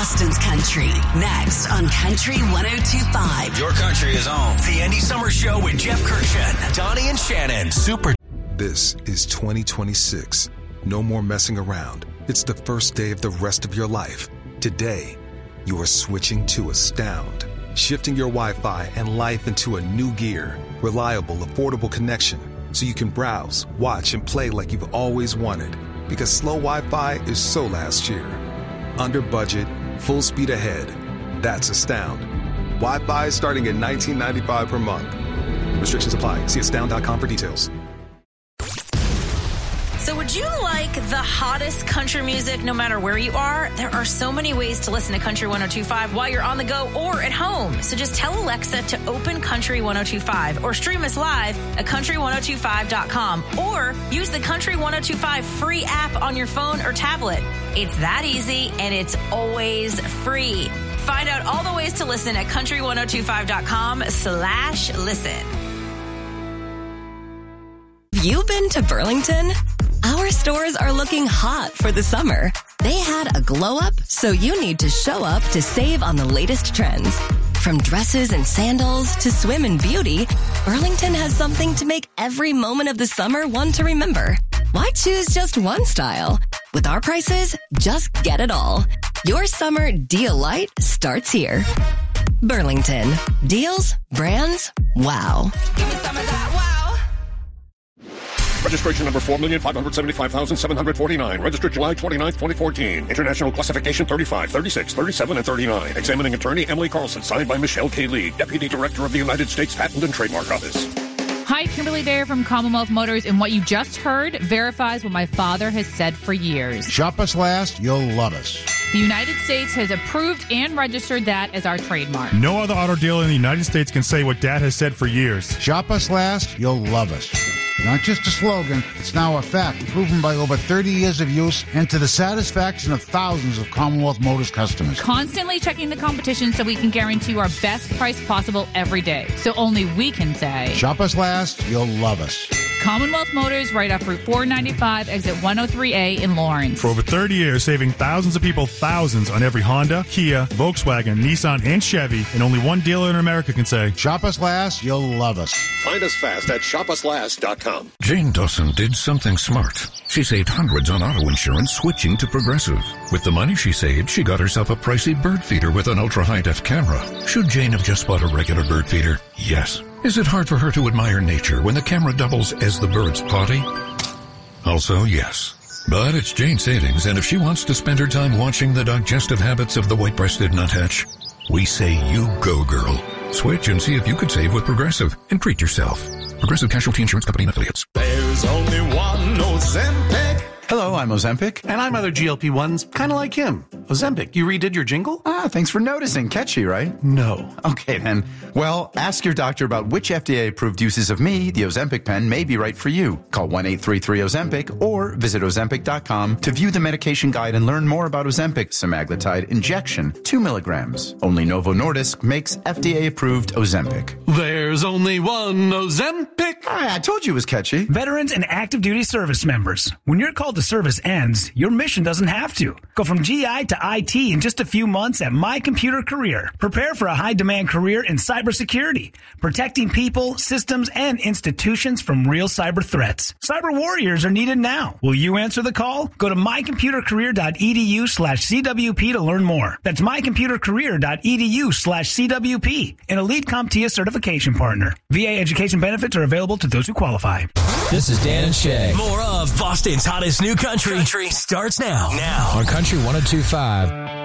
Boston's country. Next on Country 102.5. Your country is on. The Andy Summers Show with Jeff Kirshen, Donnie and Shannon. Super. This is 2026. No more messing around. It's the first day of the rest of your life. Today, you are switching to Astound. Shifting your Wi-Fi and life into a new gear. Reliable, affordable connection. So you can browse, watch, and play like you've always wanted. Because slow Wi-Fi is so last year. Under budget, full speed ahead. That's Astound. Wi-Fi starting at $19.95 per month. Restrictions apply. See astound.com for details. So would you like the hottest country music no matter where you are? There are so many ways to listen to Country 102.5 while you're on the go or at home. So just tell Alexa to open Country 102.5 or stream us live at country1025.com or use the Country 102.5 free app on your phone or tablet. It's that easy and it's always free. Find out all the ways to listen at country1025.com/listen. Have you been to Burlington? Our stores are looking hot for the summer. They had a glow up, so you need to show up to save on the latest trends. From dresses and sandals to swim and beauty, Burlington has something to make every moment of the summer one to remember. Why choose just one style? With our prices, just get it all. Your summer deal light starts here. Burlington. Deals, brands, wow. Give me some of that wow. Registration number 4,575,749. Registered July 29th, 2014. International classification 35, 36, 37, and 39. Examining attorney Emily Carlson. Signed by Michelle K. Lee, Deputy Director of the United States Patent and Trademark Office. Hi, Kimberly Bayer from Commonwealth Motors, and what you just heard verifies what my father has said for years. Shop us last, you'll love us. The United States has approved and registered that as our trademark. No other auto dealer in the United States can say what Dad has said for years. Shop us last, you'll love us. Not just a slogan, it's now a fact, proven by over 30 years of use and to the satisfaction of thousands of Commonwealth Motors customers. Constantly checking the competition so we can guarantee our best price possible every day. So only we can say, shop us last, you'll love us. Commonwealth Motors, right off Route 495, exit 103A in Lawrence. For over 30 years, saving thousands of people thousands on every Honda, Kia, Volkswagen, Nissan, and Chevy, and only one dealer in America can say, shop us last, you'll love us. Find us fast at shopuslast.com. Jane Dawson did something smart. She saved hundreds on auto insurance switching to Progressive. With the money she saved, she got herself a pricey bird feeder with an ultra-high-def camera. Should Jane have just bought a regular bird feeder? Yes. Is it hard for her to admire nature when the camera doubles as the bird's potty? Also, yes. But it's Jane's savings, and if she wants to spend her time watching the digestive habits of the white-breasted nuthatch, we say you go, girl. Switch and see if you could save with Progressive and treat yourself. Progressive Casualty Insurance Company and Affiliates. There's only one Ozempic. Hello, I'm Ozempic. And I'm other GLP-1s, kind of like him. Ozempic, you redid your jingle? Thanks for noticing. Catchy, right? No. Okay, then. Well, ask your doctor about which FDA-approved uses of me, the Ozempic pen, may be right for you. Call 1-833-OZEMPIC or visit Ozempic.com to view the medication guide and learn more about Ozempic semaglutide injection, 2 milligrams. Only Novo Nordisk makes FDA-approved Ozempic. There's only one Ozempic. I told you it was catchy. Veterans and active duty service members. When your call to service ends, your mission doesn't have to. Go from GI to IT in just a few months at My Computer Career. Prepare for a high-demand career in cybersecurity, protecting people, systems, and institutions from real cyber threats. Cyber warriors are needed now. Will you answer the call? Go to mycomputercareer.edu/CWP to learn more. That's mycomputercareer.edu/CWP, an elite CompTIA certification partner. VA education benefits are available to those who qualify. This is Dan and Shay. More of Boston's hottest new country starts now. On Country 102.5.